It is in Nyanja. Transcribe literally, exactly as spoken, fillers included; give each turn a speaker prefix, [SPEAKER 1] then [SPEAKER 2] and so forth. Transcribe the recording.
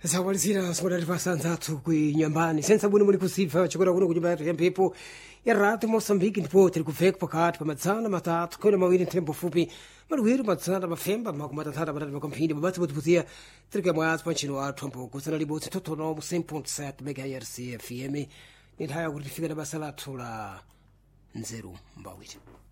[SPEAKER 1] zawalizira sikuda lipasanza tu kuinyambani senza buni muri kusifa chikora kuno kunyumba ya mpepo ya ratu Mosambiki ndipo tiri kuveka pakati pa madzana matatu kwena mawiri ntembo fupi maluwiri madzana mafemba makumatatata matatu makamphindi mabati mutipuzia tiri kamwazi panchino athu ambo kusana libotsi totono mu cem ponto sete megahertz F M ni nthawi yakuti tifika na basa lathu la nzeru mbawiti.